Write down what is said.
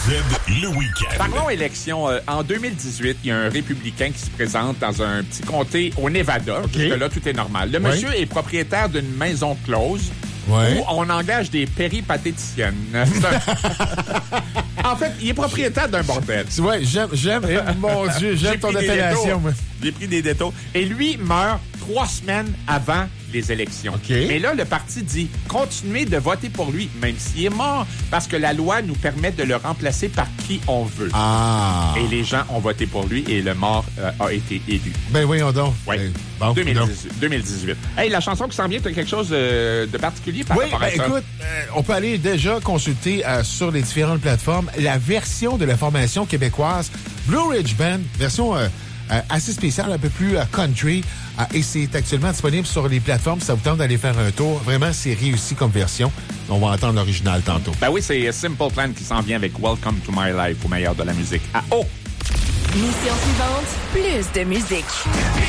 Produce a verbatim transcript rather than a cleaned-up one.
le week-end. Parlons élection. Euh, en deux mille dix-huit, il y a un républicain qui se présente dans un petit comté au Nevada. Okay. Jusque là, tout est normal. Le Oui. monsieur est propriétaire d'une maison close Ouais. où on engage des péripatéticiennes. En fait, il est propriétaire d'un bordel. Ouais, j'aime, j'aime, eh, mon Dieu, j'aime J'ai ton pris des appellation. détours. moi. J'ai pris des détours. Et lui meurt trois semaines avant les élections. OK. Mais là, le parti dit continuez de voter pour lui, même s'il est mort, parce que la loi nous permet de le remplacer par qui on veut. Ah. Et les gens ont voté pour lui et le mort euh, a été élu. Ben voyons donc. Oui. Ben, bon, deux mille donc. dix-huit. deux mille dix-huit. Hey, la chanson qui s'en vient, tu as quelque chose euh, de particulier par Oui, rapport ben, à ça? écoute, euh, on peut aller déjà consulter euh, sur les différentes plateformes la version de la formation québécoise Blue Ridge Band, version euh, euh, assez spéciale, un peu plus euh, country, euh, et c'est actuellement disponible sur les plateformes. Ça vous tente d'aller faire un tour. Vraiment, c'est réussi comme version. On va entendre l'original tantôt. Ben oui, c'est Simple Plan qui s'en vient avec Welcome to My Life au meilleur de la musique. À O! Mission suivante, plus de musique.